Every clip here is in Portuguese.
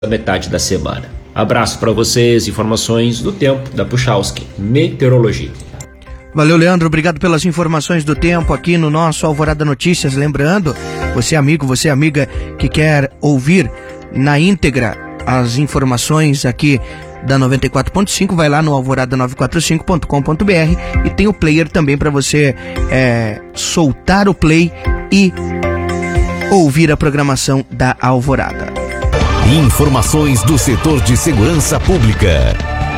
metade da semana. Abraço para vocês, informações do tempo da Puchalski Meteorologia. Valeu, Leandro, obrigado pelas informações do tempo aqui no nosso Alvorada Notícias. Lembrando, você amigo, você amiga que quer ouvir na íntegra as informações aqui da 94.5, vai lá no alvorada945.com.br e tem o player também para você soltar o play e ouvir a programação da Alvorada. Informações do setor de segurança pública.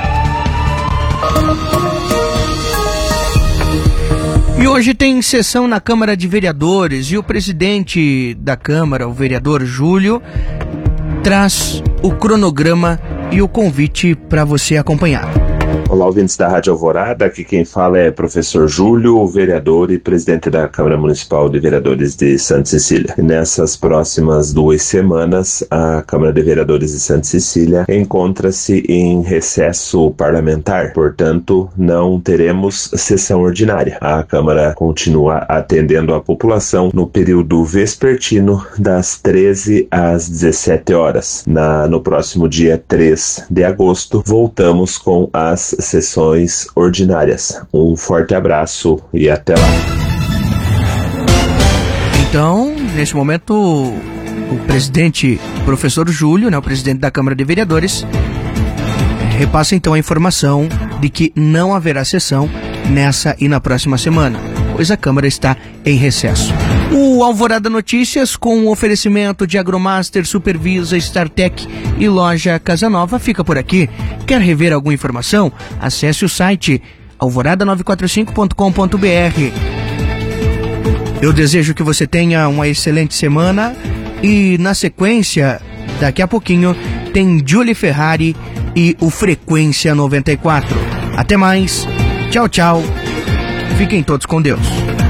E hoje tem sessão na Câmara de Vereadores e o presidente da Câmara, o vereador Júlio, traz o cronograma e o convite para você acompanhar. Olá, ouvintes da Rádio Alvorada, aqui quem fala é professor Júlio, vereador e presidente da Câmara Municipal de Vereadores de Santa Cecília. Nessas próximas 2 semanas, a Câmara de Vereadores de Santa Cecília encontra-se em recesso parlamentar, portanto, não teremos sessão ordinária. A Câmara continua atendendo a população no período vespertino das 13 às 17 horas. No próximo dia 3 de agosto, voltamos com as sessões ordinárias. Um forte abraço e até lá. Então, nesse momento, o presidente, professor Júlio, o presidente da Câmara de Vereadores, repassa então a informação de que não haverá sessão nessa e na próxima semana, pois a Câmara está em recesso. O Alvorada Notícias, com o oferecimento de Agromaster, Supervisa, StarTech e Loja Casa Nova, fica por aqui. Quer rever alguma informação? Acesse o site alvorada945.com.br. Eu desejo que você tenha uma excelente semana e, na sequência, daqui a pouquinho, tem Julie Ferrari e o Frequência 94. Até mais. Tchau, tchau. Fiquem todos com Deus.